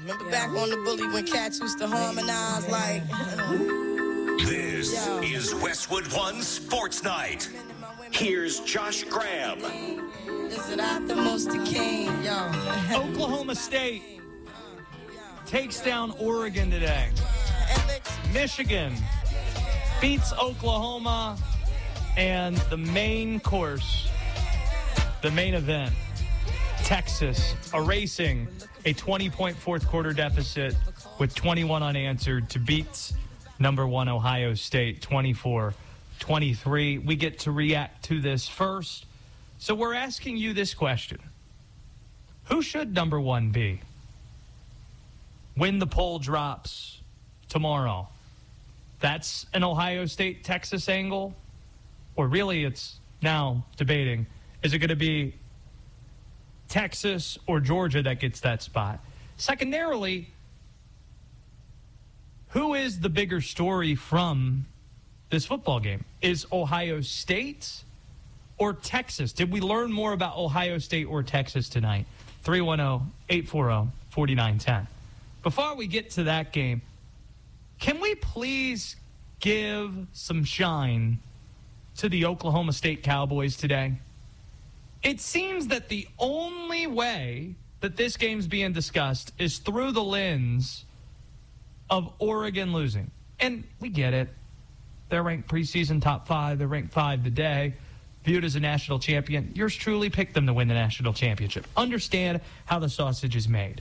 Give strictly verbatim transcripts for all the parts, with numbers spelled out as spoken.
Remember back on the bully when cats used to harmonize like... This Yo. is Westwood One Sports Night. Here's Josh Graham. Is it at the most the king? Yo. Oklahoma State takes down Oregon today. Michigan beats Oklahoma. And the main course, the main event, Texas erasing a twenty-point fourth quarter deficit with twenty-one unanswered to beat number one Ohio State twenty-four twenty-three. We get to react to this first. So we're asking you this question. Who should number one be when the poll drops tomorrow? That's an Ohio State-Texas angle. Or really, it's now debating, is it going to be Texas or Georgia that gets that spot? Secondarily, who is the bigger story from this football game? Is Ohio State or Texas? Did we learn more about Ohio State or Texas tonight? three one zero, eight four zero, four nine one zero. Before we get to that game, can we please give some shine to the Oklahoma State Cowboys today? It seems that the only way that this game's being discussed is through the lens of Oregon losing. And we get it. They're ranked preseason top five. They're ranked five today, viewed as a national champion. Yours truly picked them to win the national championship. Understand how the sausage is made.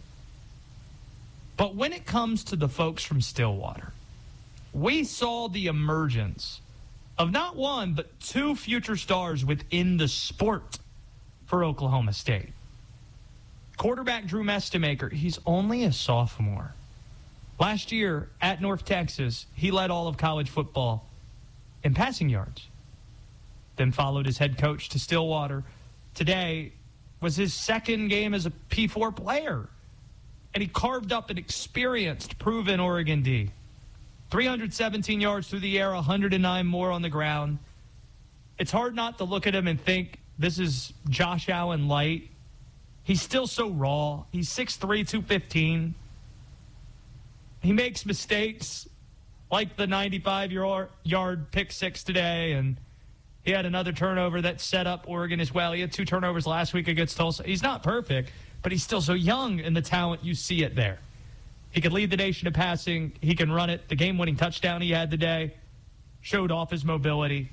But when it comes to the folks from Stillwater, we saw the emergence of not one, but two future stars within the sport for Oklahoma State. Quarterback Drew Mestemaker, he's only a sophomore. Last year at North Texas, he led all of college football in passing yards. Then followed his head coach to Stillwater. Today was his second game as a P four player. And he carved up an experienced, proven Oregon D. three hundred seventeen yards through the air, one hundred nine more on the ground. It's hard not to look at him and think this is Josh Allen light. He's still so raw. He's six three, two fifteen. He makes mistakes like the ninety-five-yard pick six today, and he had another turnover that set up Oregon as well. He had two turnovers last week against Tulsa. He's not perfect, but he's still so young, and the talent, you see it there. He could lead the nation in passing. He can run it. The game-winning touchdown he had today showed off his mobility.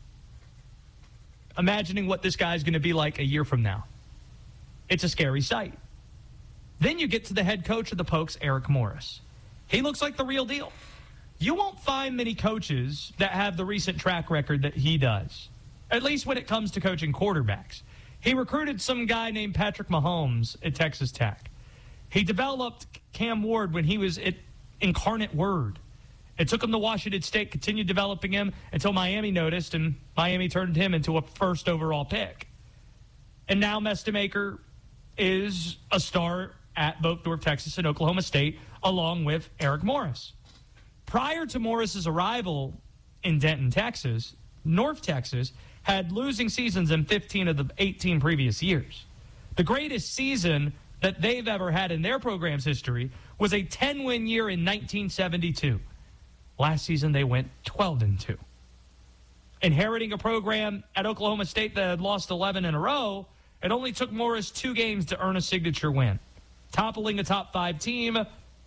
Imagining what this guy's going to be like a year from now. It's a scary sight. Then you get to the head coach of the Pokes, Eric Morris. He looks like the real deal. You won't find many coaches that have the recent track record that he does, at least when it comes to coaching quarterbacks. He recruited some guy named Patrick Mahomes at Texas Tech. He developed Cam Ward when he was at Incarnate Word. It took him to Washington State, continued developing him until Miami noticed, and Miami turned him into a first overall pick. And now Mestemaker is a star at both North Texas and Oklahoma State, along with Eric Morris. Prior to Morris's arrival in Denton, Texas, North Texas had losing seasons in fifteen of the eighteen previous years. The greatest season that they've ever had in their program's history was a ten-win year in nineteen seventy-two. Last season, they went twelve and two. Inheriting a program at Oklahoma State that had lost eleven in a row, it only took Morris two games to earn a signature win. Toppling a top five team,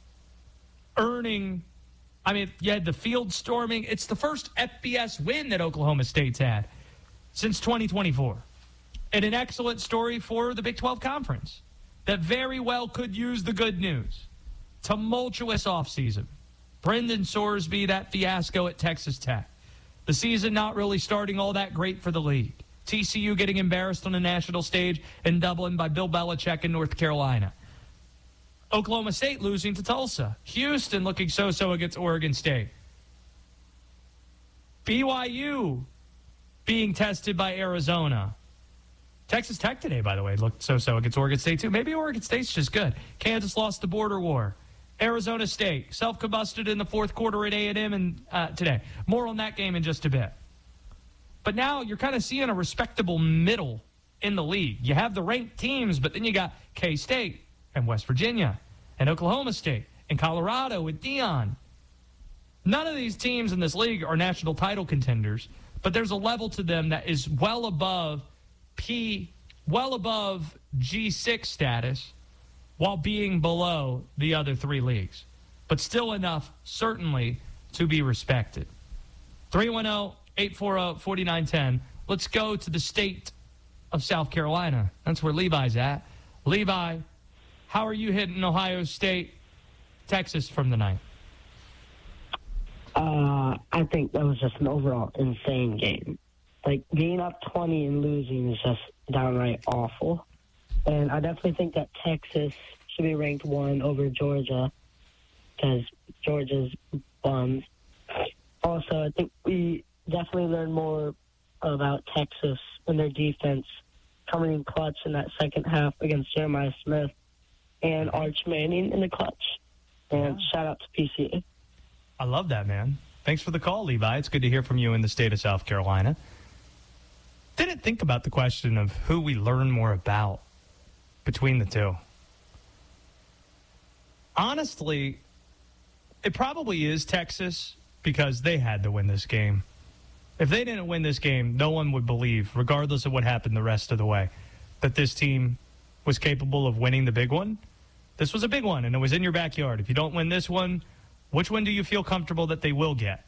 earning, I mean, you had the field storming. It's the first F B S win that Oklahoma State's had since twenty twenty-four. And an excellent story for the Big twelve Conference that very well could use the good news. Tumultuous offseason. Brendan Sorsby, that fiasco at Texas Tech. The season not really starting all that great for the league. T C U getting embarrassed on the national stage in Dublin by Bill Belichick in North Carolina. Oklahoma State losing to Tulsa. Houston looking so-so against Oregon State. B Y U being tested by Arizona. Texas Tech today, by the way, looked so-so against Oregon State, too. Maybe Oregon State's just good. Kansas lost the border war. Arizona State self-combusted in the fourth quarter at A and M and, uh, today. More on that game in just a bit. But now you're kind of seeing a respectable middle in the league. You have the ranked teams, but then you got K-State and West Virginia and Oklahoma State and Colorado with Deion. None of these teams in this league are national title contenders, but there's a level to them that is well above P, well above G six status while being below the other three leagues, but still enough, certainly, to be respected. three one zero, eight four zero, four nine one zero. Let's go to the state of South Carolina. That's where Levi's at. Levi, how are you hitting Ohio State, Texas from the night? Uh, I think that was just an overall insane game. Like, being up twenty and losing is just downright awful. And I definitely think that Texas should be ranked one over Georgia because Georgia's bums. Also, I think we definitely learned more about Texas and their defense coming in clutch in that second half against Jeremiah Smith and Arch Manning in the clutch. And yeah. Shout out to P C A. I love that, man. Thanks for the call, Levi. It's good to hear from you in the state of South Carolina. Didn't think about the question of who we learn more about between the two. Honestly, it probably is Texas because they had to win this game. If they didn't win this game, no one would believe, regardless of what happened the rest of the way, that this team was capable of winning the big one. This was a big one, and it was in your backyard. If you don't win this one, which one do you feel comfortable that they will get?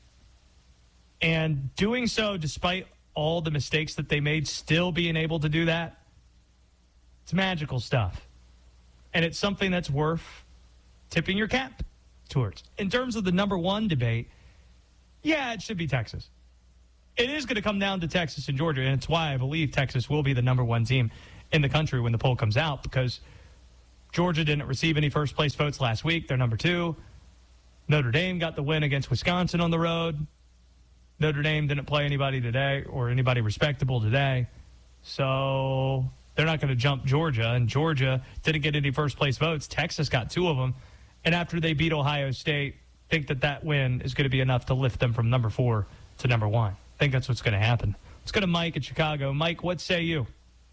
And doing so, despite all the mistakes that they made, still being able to do that, it's magical stuff. And it's something that's worth tipping your cap towards. In terms of the number one debate, yeah, it should be Texas. It is going to come down to Texas and Georgia, and it's why I believe Texas will be the number one team in the country when the poll comes out, because Georgia didn't receive any first-place votes last week. They're number two. Notre Dame got the win against Wisconsin on the road. Notre Dame didn't play anybody today or anybody respectable today. So they're not going to jump Georgia. And Georgia didn't get any first-place votes. Texas got two of them. And after they beat Ohio State, think that that win is going to be enough to lift them from number four to number one. I think that's what's going to happen. Let's go to Mike in Chicago. Mike, what say you?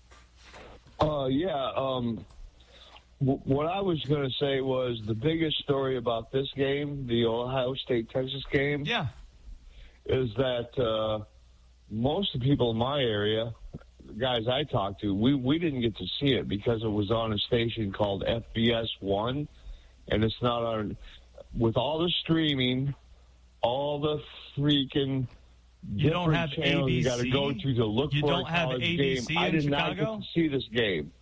Uh, yeah, um... What I was going to say was the biggest story about this game, the Ohio State-Texas game, yeah, is that uh, most of the people in my area, the guys I talked to, we, we didn't get to see it because it was on a station called F B S one, and it's not on – with all the streaming, all the freaking you don't have channels A B C? You got to go to to look you for don't a have college A B C game. I in did Chicago? not get to see this game.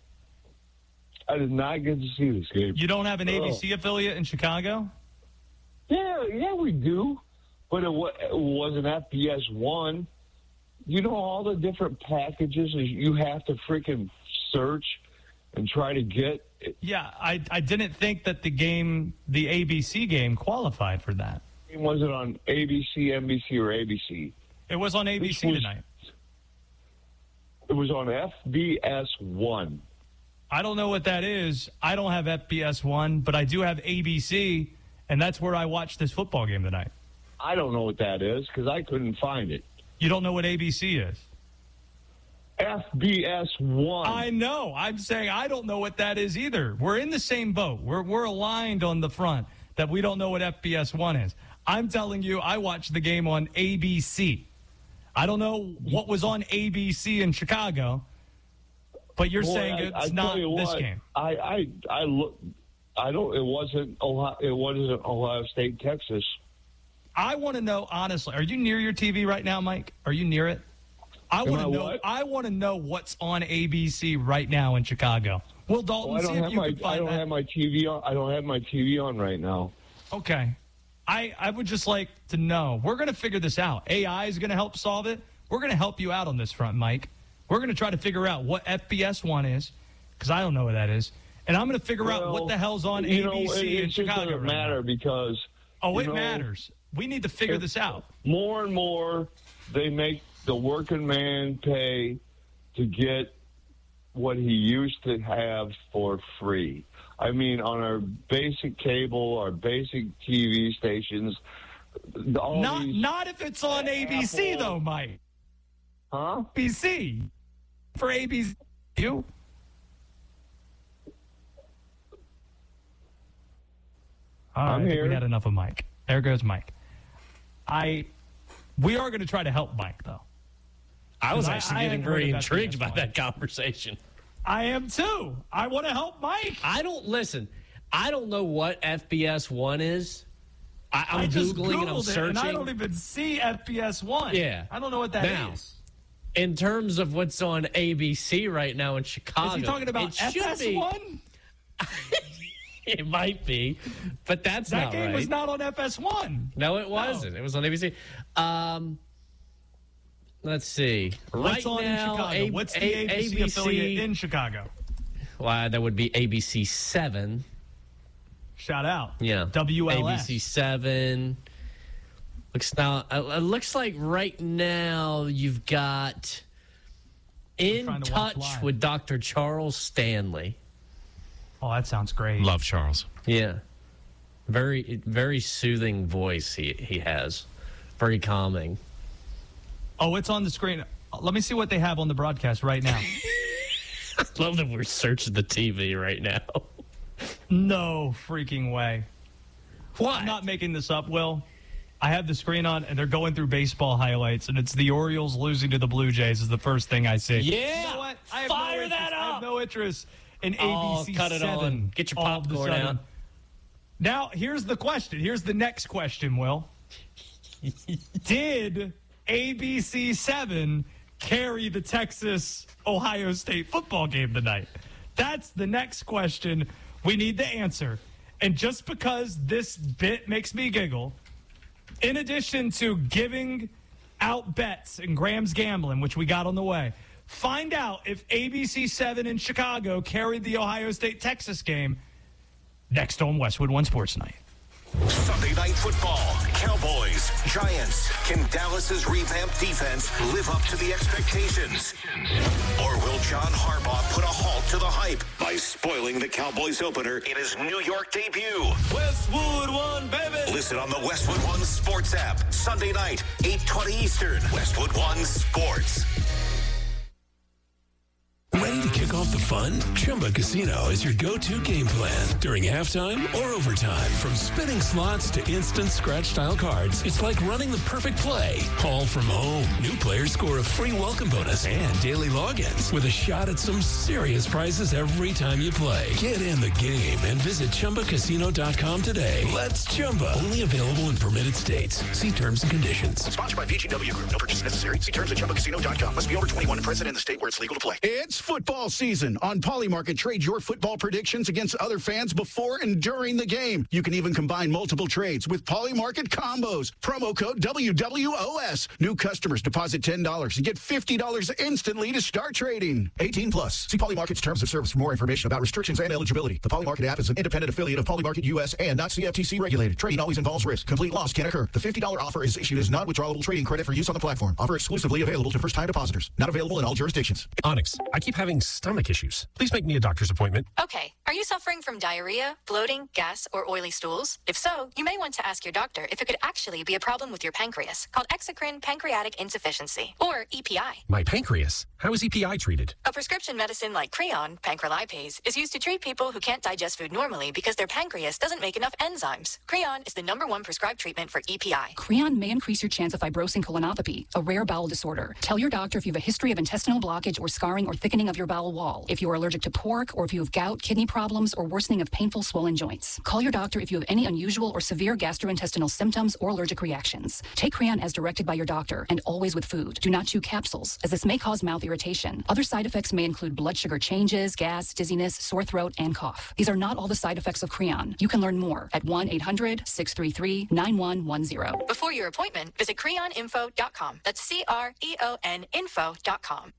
I did not get to see this game. You don't have an A B C oh. affiliate in Chicago? Yeah, yeah, we do. But it, wa- it wasn't F B S one. You know all the different packages you have to freaking search and try to get? Yeah, I, I didn't think that the game, the A B C game, qualified for that. Was it on A B C, N B C, or A B C? It was on A B C was, tonight. It was on F B S one. I don't know what that is. I don't have F B S one, but I do have A B C, and that's where I watched this football game tonight. I don't know what that is because I couldn't find it. You don't know what A B C is? F B S one. I know. I'm saying I don't know what that is either. We're in the same boat. We're we're aligned on the front that we don't know what F B S one is. I'm telling you, I watched the game on A B C. I don't know what was on A B C in Chicago. But you're Boy, saying I, it's I not you this what, game. I I I look. I don't. It wasn't Ohio. It wasn't Ohio State, Texas. I want to know honestly. Are you near your T V right now, Mike? Are you near it? I want to know. What? I want to know what's on A B C right now in Chicago. Will Dalton, oh, I don't see if have you my. can find I don't that. have my T V on. I don't have my T V on right now. Okay. I I would just like to know. We're going to figure this out. A I is going to help solve it. We're going to help you out on this front, Mike. We're going to try to figure out what F B S one is, because I don't know what that is. And I'm going to figure well, out what the hell's on you A B C know, it, in it Chicago. doesn't right matter now. because. Oh, it know, matters. We need to figure this out. More and more, they make the working man pay to get what he used to have for free. I mean, on our basic cable, our basic T V stations. All Not, these not if it's on A B C, Apple, though, Mike. Huh? A B C. For A B C. You? All right, I'm I think here. we had enough of Mike. There goes Mike. I, we are going to try to help Mike, though. I was I- actually I getting hadn't heard very about intrigued the by S one. that conversation. I am too. I want to help Mike. I don't listen. I don't know what F B S one is. I, I'm I just googling and I'm Googled it, searching. and I don't even see F B S one. Yeah. I don't know what that is. Now, in terms of what's on A B C right now in Chicago, Is he talking about it should F S one? be. It might be, but that's That not game right. was not on F S one. No, it wasn't. It was on A B C. Um, let's see. What's right on now, in Chicago? A- What's the A- A B C, A B C affiliate in Chicago? Well, that would be A B C seven. Shout out. Yeah. W L S. A B C seven. Looks now. uh, It looks like right now you've got In trying to watch Touch live. with Doctor Charles Stanley. Oh, that sounds great. Love Charles. Yeah. Very, very soothing voice he, he has. Very calming. Oh, it's on the screen. Let me see what they have on the broadcast right now. I love that we're searching the T V right now. No freaking way. What? I'm not making this up, Will. I have the screen on, and they're going through baseball highlights, and it's the Orioles losing to the Blue Jays is the first thing I see. Yeah. You know what? I have Fire no interest. that I have up. no interest in Oh, A B C cut it seven. on. Get your all of a popcorn sudden. out. Now, here's the question. Here's the next question, Will. Did A B C seven carry the Texas-Ohio State football game tonight? That's the next question we need to answer. And just because this bit makes me giggle, in addition to giving out bets and Graham's Gambling, which we got on the way, find out if A B C seven in Chicago carried the Ohio State-Texas game next on Westwood One Sports Night. Sunday Night Football. Cowboys, Giants. Can Dallas's revamped defense live up to the expectations? Or will John Harbaugh put a halt to the hype by spoiling the Cowboys opener in his New York debut? Westwood One, baby. Listen on the Westwood One Sports app. Sunday night, eight twenty Eastern. Westwood One Sports. Ready to kick off the fun? Chumba Casino is your go-to game plan during halftime or overtime. From spinning slots to instant scratch-style cards, it's like running the perfect play, all from home. New players score a free welcome bonus and daily logins with a shot at some serious prizes every time you play. Get in the game and visit Chumba Casino dot com today. Let's Chumba. Only available in permitted states. See terms and conditions. Sponsored by V G W Group. No purchase necessary. See terms at Chumba Casino dot com. Must be over twenty-one and present in the state where it's legal to play. It's football season. On Polymarket, trade your football predictions against other fans before and during the game. You can even combine multiple trades with Polymarket combos. Promo code W W O S. New customers deposit ten dollars and get fifty dollars instantly to start trading. eighteen plus. See Polymarket's terms of service for more information about restrictions and eligibility. The Polymarket app is an independent affiliate of Polymarket U S and not C F T C regulated. Trading always involves risk. Complete loss can occur. The fifty dollars offer is issued as non-withdrawable trading credit for use on the platform. Offer exclusively available to first-time depositors. Not available in all jurisdictions. Onyx, I keep having stomach issues. Please make me a doctor's appointment. Okay, are you suffering from diarrhea, bloating, gas, or oily stools? If so, you may want to ask your doctor if it could actually be a problem with your pancreas, called exocrine pancreatic insufficiency, or E P I. My pancreas. How is E P I treated? A prescription medicine like Creon, pancrelipase, is used to treat people who can't digest food normally because their pancreas doesn't make enough enzymes. Creon is the number one prescribed treatment for E P I. Creon may increase your chance of fibrosing colonopathy, a rare bowel disorder. Tell your doctor if you have a history of intestinal blockage or scarring or thickening of your bowel wall, if you are allergic to pork, or if you have gout, kidney problems, or worsening of painful swollen joints. Call your doctor if you have any unusual or severe gastrointestinal symptoms or allergic reactions. Take Creon as directed by your doctor, and always with food. Do not chew capsules, as this may cause mouth irritation. Other side effects may include blood sugar changes, gas, dizziness, sore throat, and cough. These are not all the side effects of Creon. You can learn more at one eight hundred six three three nine one one zero. Before your appointment, visit creon info dot com. That's C R E O N info dot com.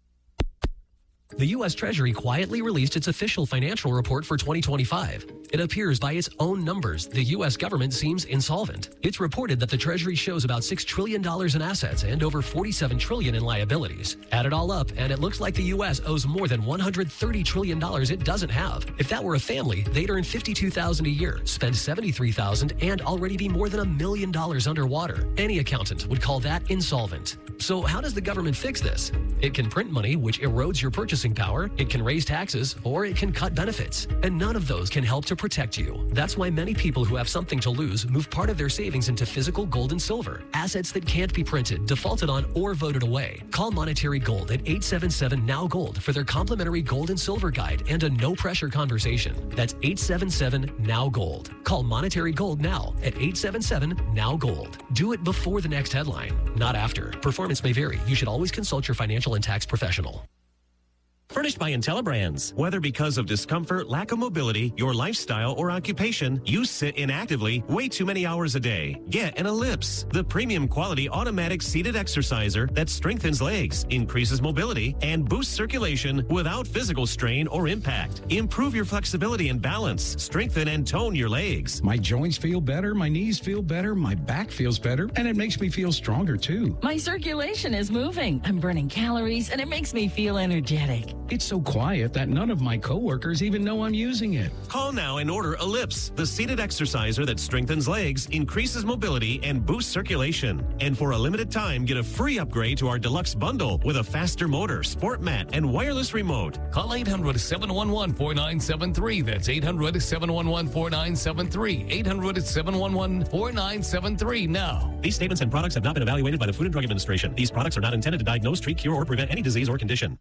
The U S Treasury quietly released its official financial report for twenty twenty-five. It appears by its own numbers, the U S government seems insolvent. It's reported that the Treasury shows about six trillion dollars in assets and over forty-seven trillion dollars in liabilities. Add it all up, and it looks like the U S owes more than one hundred thirty trillion dollars it doesn't have. If that were a family, they'd earn fifty-two thousand dollars a year, spend seventy-three thousand dollars, and already be more than a million dollars underwater. Any accountant would call that insolvent. So how does the government fix this? It can print money, which erodes your purchasing power, it can raise taxes, or it can cut benefits. And none of those can help to protect you. That's why many people who have something to lose move part of their savings into physical gold and silver, assets that can't be printed, defaulted on, or voted away. Call Monetary Gold at eight seven seven, N O W Gold for their complimentary gold and silver guide and a no-pressure conversation. That's eight seven seven, N O W Gold. Call Monetary Gold now at eight seven seven, N O W Gold. Do it before the next headline, not after. Performance may vary. You should always consult your financial and tax professional. Furnished by IntelliBrands. Whether because of discomfort, lack of mobility, your lifestyle, or occupation, you sit inactively way too many hours a day. Get an Ellipse, the premium quality automatic seated exerciser that strengthens legs, increases mobility, and boosts circulation without physical strain or impact. Improve your flexibility and balance. Strengthen and tone your legs. My joints feel better, my knees feel better, my back feels better, and it makes me feel stronger too. My circulation is moving. I'm burning calories, and it makes me feel energetic. It's so quiet that none of my coworkers even know I'm using it. Call now and order Ellipse, the seated exerciser that strengthens legs, increases mobility, and boosts circulation. And for a limited time, get a free upgrade to our deluxe bundle with a faster motor, sport mat, and wireless remote. Call eight hundred, seven one one, four nine seven three. That's eight hundred, seven one one, four nine seven three. eight hundred, seven one one, four nine seven three now. These statements and products have not been evaluated by the Food and Drug Administration. These products are not intended to diagnose, treat, cure, or prevent any disease or condition.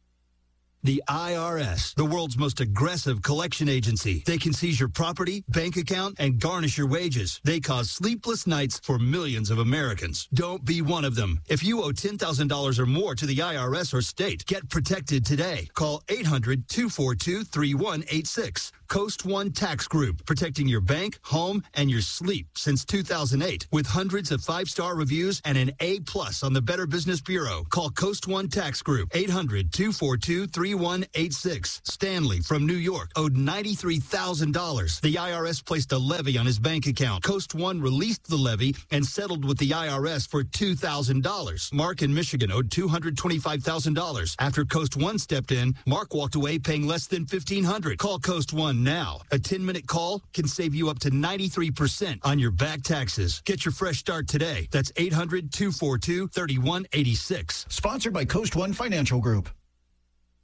The I R S, the world's most aggressive collection agency. They can seize your property, bank account, and garnish your wages. They cause sleepless nights for millions of Americans. Don't be one of them. If you owe ten thousand dollars or more to the I R S or state, get protected today. Call eight hundred, two four two, three one eight six. Coast One Tax Group, protecting your bank, home, and your sleep since two thousand eight. With hundreds of five-star reviews and an A plus on the Better Business Bureau. Call Coast One Tax Group, eight hundred, two four two, three one eight six. Stanley from New York owed ninety-three thousand dollars. The I R S placed a levy on his bank account. Coast One released the levy and settled with the I R S for two thousand dollars. Mark in Michigan owed two hundred twenty-five thousand dollars. After Coast One stepped in, Mark walked away paying less than fifteen hundred dollars. Call Coast One now. A ten-minute call can save you up to ninety-three percent on your back taxes. Get your fresh start today. That's eight hundred, two four two, three one eight six. Sponsored by Coast One Financial Group.